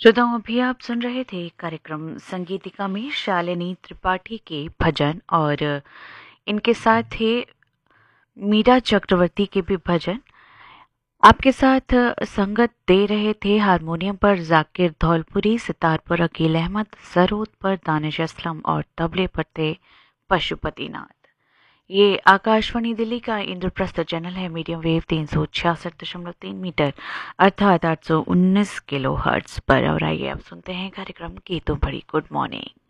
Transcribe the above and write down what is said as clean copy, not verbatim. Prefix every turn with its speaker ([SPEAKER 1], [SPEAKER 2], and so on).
[SPEAKER 1] श्रोताओं, अभी आप सुन रहे थे कार्यक्रम संगीतिका में शालिनी त्रिपाठी के भजन और इनके साथ थे मीरा चक्रवर्ती के भी भजन। आपके साथ संगत दे रहे थे हारमोनियम पर जाकिर धौलपुरी, सितार पर अकील अहमद, सरोद पर दानिश असलम और तबले पर थे पशुपतिनाथ। ये आकाशवाणी दिल्ली का इंद्रप्रस्थ चैनल है, मीडियम वेव 366.3 मीटर अर्थात 819 किलो हर्ट्ज पर। और आइए अब सुनते हैं कार्यक्रम गीतों भरी गुड मॉर्निंग।